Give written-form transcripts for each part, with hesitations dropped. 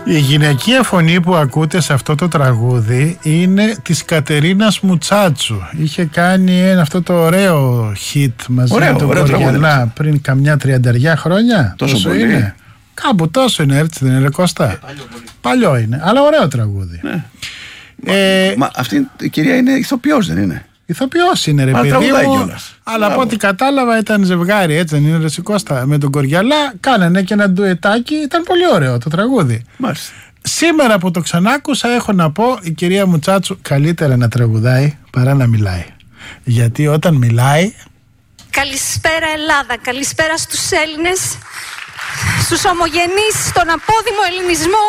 Η γυναικεία φωνή που ακούτε σε αυτό το τραγούδι είναι της Κατερίνας Μουτσάτσου. Είχε κάνει αυτό το ωραίο hit μαζί με τον Κοριαλά πριν καμιά 30 χρόνια. Τόσο πολύ είναι. Κάπου τόσο είναι, έτσι δεν είναι, Κώστα? Παλιό είναι, αλλά ωραίο τραγούδι. Ναι. Μα αυτή η κυρία είναι ηθοποιός, δεν είναι? Ηθοποιός είναι, ρε παιδί μου, αλλά από ό,τι κατάλαβα ήταν ζευγάρι, έτσι δεν είναι, ρε Κώστα? Με τον Κοριαλά κάνανε και ένα ντουετάκι, ήταν πολύ ωραίο το τραγούδι. Μάλιστα. Σήμερα που το ξανάκουσα έχω να πω, η κυρία Μουτσάτσου καλύτερα να τραγουδάει παρά να μιλάει. Γιατί όταν μιλάει... Καλησπέρα Ελλάδα, καλησπέρα στους Έλληνες, στους ομογενείς, στον απόδημο ελληνισμό,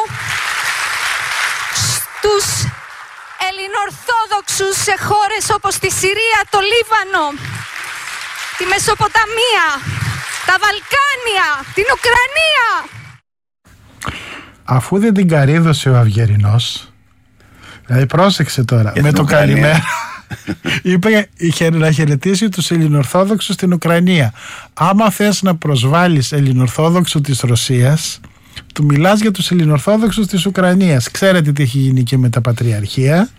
στους ελληνοορθόδοξους σε χώρες όπως τη Συρία, το Λίβανο, τη Μεσοποταμία, τα Βαλκάνια, την Ουκρανία. Αφού δεν την καρύδωσε ο Αυγερινός, δηλαδή πρόσεξε τώρα, με το καλημέρα, είπε να χαιρετήσει τους Ελληνοορθόδοξους στην Ουκρανία. Άμα θες να προσβάλλεις Ελληνοορθόδοξο της Ρωσίας, του μιλάς για τους Ελληνοορθόδοξους της Ουκρανίας. Ξέρετε τι έχει γίνει και με τα πατριαρχία.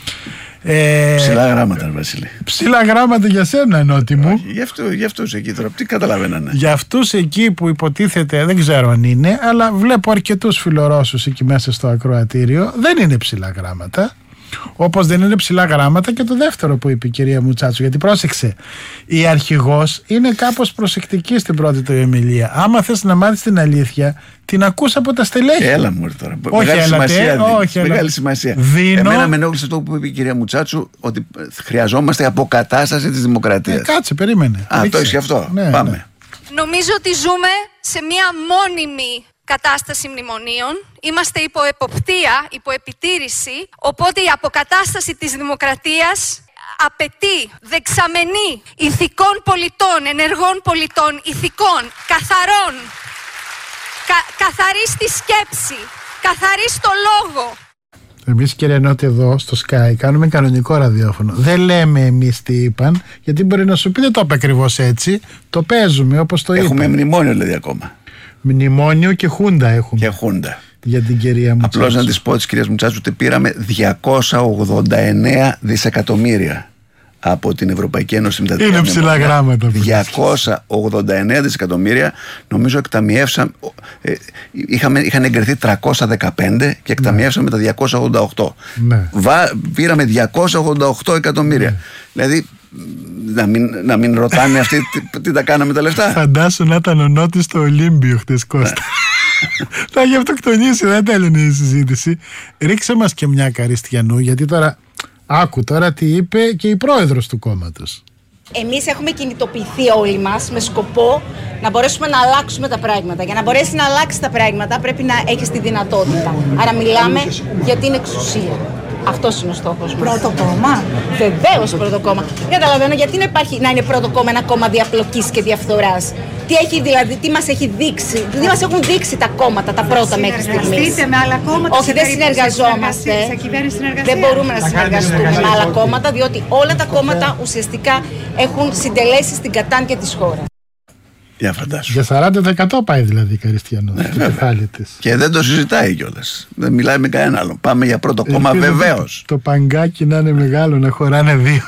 Ψηλά γράμματα, Βασίλη. Ψηλά γράμματα για σένα, ενώτη μου. Για αυτούς εκεί τώρα, τι καταλαβαίνανε? Για αυτούς εκεί που υποτίθεται, δεν ξέρω αν είναι, αλλά βλέπω αρκετούς φιλορώσους εκεί μέσα στο ακροατήριο. Δεν είναι ψηλά γράμματα. Όπως δεν είναι ψηλά γράμματα και το δεύτερο που είπε η κυρία Μουτσάτσου. Γιατί πρόσεξε, η αρχηγός είναι κάπως προσεκτική στην πρώτη του ομιλία. Άμα θες να μάθεις την αλήθεια, την ακούς από τα στελέχη. Έλα μου τώρα. Όχι, μεγάλη σημασία. Εμένα με ενόχλησε αυτό που είπε η κυρία Μουτσάτσου, ότι χρειαζόμαστε αποκατάσταση της δημοκρατίας. Κάτσε, περίμενε. Το είσαι αυτό. Ναι, πάμε. Ναι. Νομίζω ότι ζούμε σε μια μόνιμη κατάσταση μνημονίων. Είμαστε υπό εποπτεία, υπό επιτήρηση, οπότε η αποκατάσταση της δημοκρατίας απαιτεί δεξαμενή ηθικών πολιτών, ενεργών πολιτών, ηθικών, καθαρών, καθαρή στη σκέψη, καθαρή στο λόγο. Εμείς, κύριε Νότι, εδώ στο Sky κάνουμε κανονικό ραδιόφωνο. Δεν λέμε εμείς τι είπαν, γιατί μπορεί να σου πει δεν το είπε ακριβώς έτσι. Το παίζουμε όπως το είπαν. Έχουμε μνημόνιο δηλαδή ακόμα. Μνημόνιο και χούντα έχουμε. Και χούντα. Για την κυρία Μουτσάτσου. Απλώς να της πω της κυρίας Μουτσάτσου ότι πήραμε 289 δισεκατομμύρια από την Ευρωπαϊκή Ένωση. Είναι ψηλά γράμματα. 289 δισεκατομμύρια, νομίζω εκταμιεύσαμε. Είχαν εγκριθεί 315 και εκταμιεύσαμε τα 288. Ναι. Πήραμε 288 εκατομμύρια. Ναι. Δηλαδή, να μην ρωτάνε αυτοί τι τα κάναμε τα λεφτά. Φαντάσου να ήταν ο Νότης στο Ολύμπιο χτες, Κώστα. Θα είχε αυτοκτονήσει, δεν τέλειωνε η συζήτηση. Ρίξε μας και μια Καριστιανού, γιατί τώρα άκου τώρα τι είπε και η πρόεδρος του κόμματος. Εμείς έχουμε κινητοποιηθεί όλοι μας με σκοπό να μπορέσουμε να αλλάξουμε τα πράγματα. Για να μπορέσει να αλλάξει τα πράγματα πρέπει να έχεις τη δυνατότητα. Άρα μιλάμε για την εξουσία. Αυτός είναι ο στόχος μας. Πρώτο κόμμα. Βεβαίως πρώτο κόμμα. Δεν καταλαβαίνω γιατί να είναι πρώτο κόμμα ένα κόμμα διαφλοκής και διαφθοράς. Τι έχει δηλαδή, τι μας έχει δείξει, τι μας έχουν δείξει τα κόμματα, τα πρώτα μέχρι στιγμής. Συνεργαστείτε με άλλα κόμματα? Όχι, δεν συνεργαζόμαστε. Δεν μπορούμε να συνεργαστούμε με άλλα κόμματα, διότι όλα τα κόμματα ουσιαστικά έχουν συντελέσει στην κατάντια της χώρας. Για φαντάσου. Για 40% πάει δηλαδή η Καριστιανό στο κεφάλι της. Και δεν το συζητάει κιόλας. Δεν μιλάει με κανέναν άλλο. Πάμε για πρώτο κόμμα, βεβαίως. Το παγκάκι να είναι μεγάλο, να χωράνε δύο.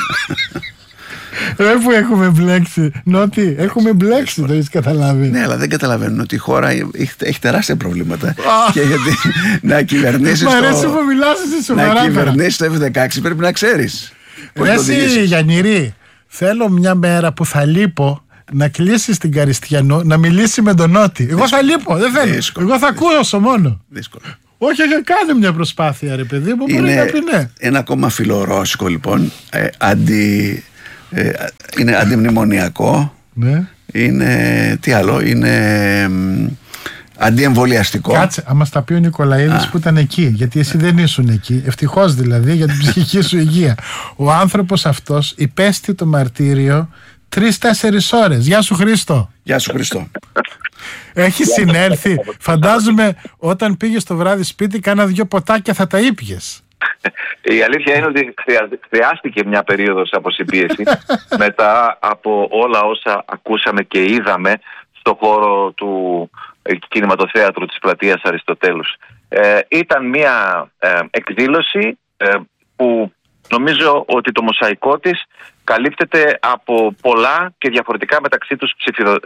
Που έχουμε μπλέξει. Νότι, έχουμε μπλέξει, το έχεις καταλάβει. Ναι, αλλά δεν καταλαβαίνουν ότι η χώρα έχει τεράστια προβλήματα. Και γιατί να κυβερνήσεις Μ' αρέσει που μιλάς εσύ σοβαρά. Να κυβερνήσεις το F-16 πρέπει να ξέρεις. Εσύ, Γιαννηρή, θέλω μια μέρα που θα λείπω να κλείσεις την Καριστιανό, να μιλήσει με τον Νότι. Εγώ θα λείπω, δεν θέλω. Εγώ θα ακούσω μόνο. Δύσκολο. Όχι, κάνει μια προσπάθεια, ρε παιδί μου. Μπορεί να πει ναι. Ένα κόμμα φιλορώσικο, λοιπόν. Είναι αντιμνημονιακό. Ναι. Είναι. Τι άλλο, είναι. Αντιεμβολιαστικό. Κάτσε, άμα στα πει ο Νικολαίδης που ήταν εκεί, γιατί εσύ δεν ήσουν εκεί. Ευτυχώς δηλαδή για την ψυχική σου υγεία. Ο άνθρωπος αυτός υπέστη το μαρτύριο 3-4 ώρες. Γεια σου Χρήστο. Γεια σου Χρήστο. Έχει συνέλθει. Φαντάζομαι όταν πήγες το βράδυ σπίτι, κάνα 2 ποτάκια θα τα ήπιες. Η αλήθεια είναι ότι χρειάστηκε μια περίοδος αποσυμπίεση μετά από όλα όσα ακούσαμε και είδαμε στο χώρο του κινηματοθέατρου της πλατείας Αριστοτέλους. Ήταν μια εκδήλωση που νομίζω ότι το μοσαϊκό της καλύπτεται από πολλά και διαφορετικά μεταξύ τους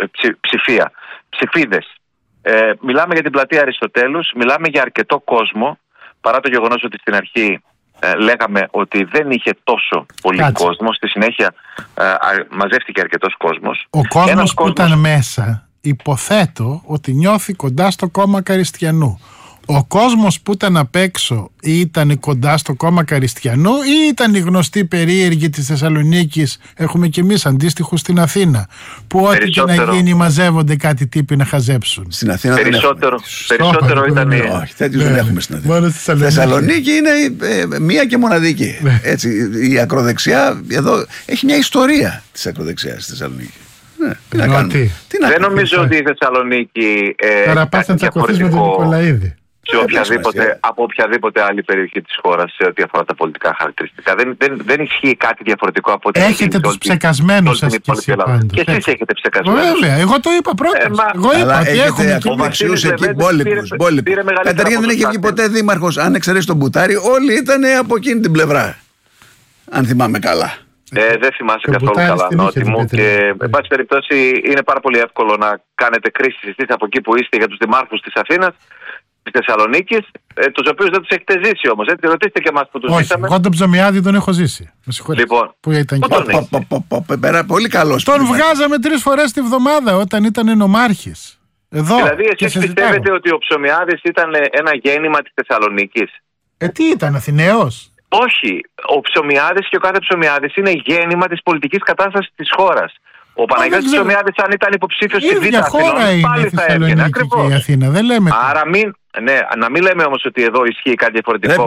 ψηφίδες. Μιλάμε για την πλατεία Αριστοτέλους, μιλάμε για αρκετό κόσμο, παρά το γεγονός ότι στην αρχή λέγαμε ότι δεν είχε τόσο πολύ κόσμο. Στη συνέχεια μαζεύτηκε αρκετός κόσμος. Ο κόσμος που ήταν μέσα, υποθέτω ότι νιώθει κοντά στο κόμμα Καριστιανού. Ο κόσμος που ήταν απ' έξω ήταν κοντά στο κόμμα Καριστιανού ή ήταν οι γνωστοί περίεργοι της Θεσσαλονίκης, έχουμε κι εμείς αντίστοιχους στην Αθήνα, που ό,τι και να γίνει μαζεύονται κάτι τύποι να χαζέψουν. Στην Αθήνα περισσότερο ήταν. Όχι, τέτοιους δεν έχουμε στην Αθήνα. Θεσσαλονίκη είναι μία και μοναδική. Έτσι, η ακροδεξιά εδώ έχει μια ιστορία της ακροδεξιάς στη Θεσσαλονίκη. Τι να κάνουμε. Δεν νομίζω ότι η Θεσσαλονίκη τώρα πας να τσακωθείς με τον Νικολαίδη από οποιαδήποτε άλλη περιοχή της χώρας σε ό,τι αφορά τα πολιτικά χαρακτηριστικά. Δεν ισχύει κάτι διαφορετικό από ό,τι έχετε τους ψεκασμένους σας και εσύ πάντως. Και εσείς έχετε ψεκασμένους. Βέβαια, εγώ το είπα πρώτα. Αλλά έχετε ακροδεξιούς εκεί μπόλικους. Καταρχήν δεν έχει βγει ποτέ δήμαρχος. Αν εξαιρέσει τον Μπουτάρη, όλοι ήταν από εκείνη την πλευρά. Αν θυμάμαι καλά. Δεν θυμάσαι καθόλου καλά, Νότι μου. Και εν πάση περιπτώσει είναι πάρα πολύ εύκολο να κάνετε κρίσεις εσείς από εκεί που είστε για τους δημάρχους της Αθήνας, της Θεσσαλονίκης, τους οποίους δεν τους έχετε ζήσει όμως. Ρωτήστε και εμάς που τους ζήσαμε. Εγώ τον Ψωμιάδη τον έχω ζήσει. Με συγχωρείτε. Λοιπόν, που ήταν πολύ καλός. Τον βγάζαμε 3 φορές τη βδομάδα όταν ήταν νομάρχης. Δηλαδή εσείς πιστεύετε ότι ο Ψωμιάδης ήταν ένα γέννημα της Θεσσαλονίκης? Τι ήταν, Αθηναίος? Όχι. Ο Ψωμιάδης και ο κάθε Ψωμιάδης είναι γέννημα της πολιτικής κατάστασης της χώρας. Ο Παναγιώτης Ψωμιάδης, αν ήταν υποψήφιος στη Β' Αθηνών, πάλι θα έβγαινε. Ακριβώς. Αθήνα, δεν λέμε. Άρα να μην λέμε όμως ότι εδώ ισχύει κάτι διαφορετικό.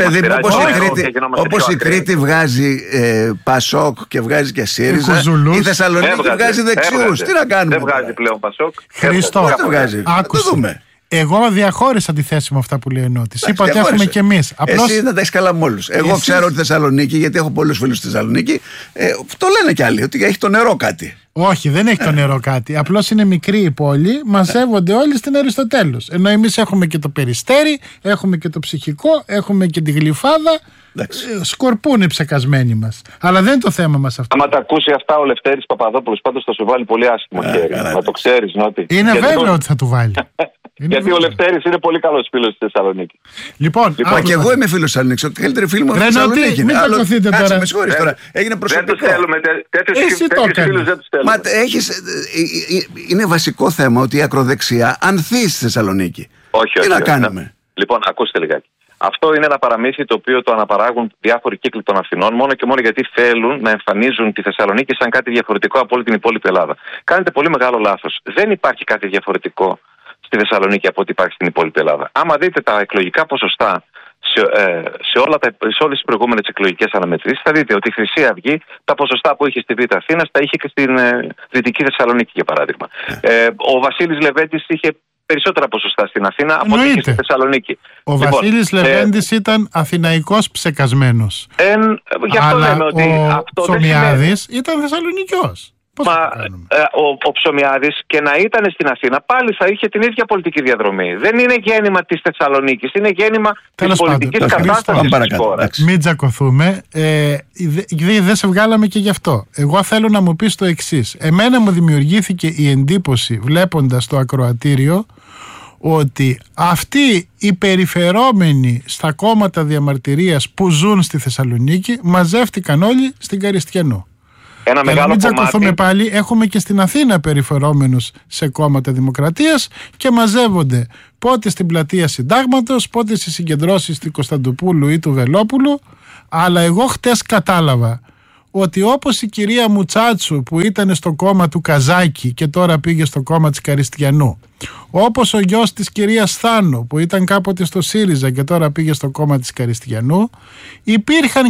Όπως η Κρήτη βγάζει Πασόκ και βγάζει και ΣΥΡΙΖΑ, η Θεσσαλονίκη βγάζει δεξιούς. Τι να κάνουμε? Δεν βγάζει πλέον Πασόκ. Χριστό, άκουσε. Εγώ διαχώρισα τη θέση μου αυτά που λέει ο Νότης. Είπα ότι έχουμε κι εμείς. Εσύ δεν τα έχεις καλά με όλους. Εγώ ξέρω ότι Θεσσαλονίκη, γιατί έχω πολλούς φίλους στη Θεσσαλονίκη, το λένε κι άλλοι, ότι έχει το νερό κάτι. Όχι, δεν έχει το νερό κάτι. Απλώς είναι μικρή η πόλη, μαζεύονται όλοι στην Αριστοτέλους. Ενώ εμείς έχουμε και το Περιστέρι, έχουμε και το Ψυχικό, έχουμε και τη Γλυφάδα. Σκορπούν οι ψεκασμένοι μας. Αλλά δεν είναι το θέμα μας αυτό. Άμα τα ακούσει αυτά ο Λευτέρης Παπαδόπουλος, πάντως θα σου βάλει πολύ άσχημο χέρι. Να το ξέρεις, Νότι. Είναι βέβαιο ότι θα του βάλει. Γιατί ο Λευτέρης είναι πολύ καλός φίλος στη Θεσσαλονίκη. Λοιπόν, και εγώ είμαι φίλος της Θεσσαλονίκης. Ο καλύτερη φίλη μου είναι στη Θεσσαλονίκη. Μην κακωθείτε τώρα. Με συγχωρείς τώρα. Έγινε προσωπικό. Δεν τους θέλουμε. Τέτοιους φίλους δεν τους θέλουμε. Είναι βασικό θέμα ότι η ακροδεξιά ανθεί στη Θεσσαλονίκη. Όχι. Τι να κάνουμε? Λοιπόν, ακούστε λιγάκι. Αυτό είναι ένα παραμύθι το οποίο το αναπαράγουν διάφοροι κύκλοι των Αθηνών μόνο και μόνο γιατί θέλουν να εμφανίζουν τη Θεσσαλονίκη σαν κάτι διαφορετικό από όλη την υπόλοιπη Ελλάδα. Κάνετε πολύ μεγάλο λάθος. Δεν υπάρχει κάτι διαφορετικό στη Θεσσαλονίκη από ό,τι υπάρχει στην υπόλοιπη Ελλάδα. Άμα δείτε τα εκλογικά ποσοστά σε όλες τις προηγούμενες εκλογικές αναμετρήσεις, θα δείτε ότι η Χρυσή Αυγή τα ποσοστά που είχε στη Β' Αθήνας τα είχε και στην Δυτική Θεσσαλονίκη, για παράδειγμα. Ο Βασίλης Λεβέντης είχε περισσότερα ποσοστά στην Αθήνα από ό,τι στη Θεσσαλονίκη. Ο Βασίλης Λεβέντης ήταν αθηναϊκός ψεκασμένος. Γι' αυτό λέμε ότι ο Ψωμιάδης ήταν Θεσσαλονικιός. Ο Ψωμιάδης και να ήταν στην Αθήνα πάλι θα είχε την ίδια πολιτική διαδρομή. Δεν είναι γέννημα της Θεσσαλονίκης, είναι γέννημα της πολιτικής κατάστασης της χώρας. Μην τσακωθούμε. Δεν σε βγάλαμε και γι' αυτό. Εγώ θέλω να μου πεις το εξής. Εμένα μου δημιουργήθηκε η εντύπωση, βλέποντας το ακροατήριο, ότι αυτοί οι περιφερόμενοι στα κόμματα διαμαρτυρίας που ζουν στη Θεσσαλονίκη μαζεύτηκαν όλοι στην Καριστιανού. Για να μην τσακωθούμε πάλι, έχουμε και στην Αθήνα περιφερόμενους σε κόμματα δημοκρατίας και μαζεύονται πότε στην πλατεία Συντάγματος, πότε στις συγκεντρώσεις του Κωνσταντοπούλου ή του Βελόπουλου. Αλλά εγώ χτες κατάλαβα ότι όπως η κυρία Μουτσάτσου που ήταν στο κόμμα του Καζάκη και τώρα πήγε στο κόμμα της Καριστιανού, όπως ο γιος της κυρίας Θάνου που ήταν κάποτε στο ΣΥΡΙΖΑ και τώρα πήγε στο κόμμα της Καριστιανού, υπήρχαν